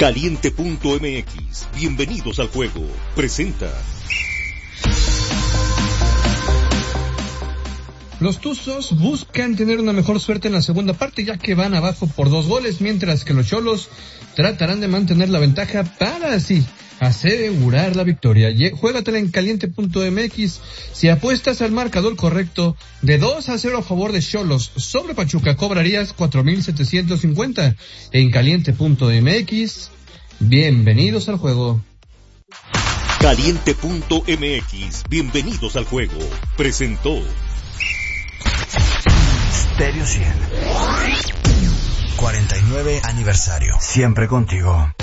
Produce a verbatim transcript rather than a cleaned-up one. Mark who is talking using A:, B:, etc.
A: Caliente punto m x, bienvenidos al juego, presenta.
B: Los Tuzos buscan tener una mejor suerte en la segunda parte, ya que van abajo por dos goles, mientras que los Xolos tratarán de mantener la ventaja para así asegurar la victoria. Juégatela en Caliente punto m x. Si apuestas al marcador correcto de dos a cero a favor de Xolos sobre Pachuca, cobrarías cuatro mil setecientos cincuenta. En Caliente punto m x, bienvenidos al juego.
A: Caliente punto m x, bienvenidos al juego, presentó
C: Stereo cien. cuarenta y nueve aniversario. Siempre contigo.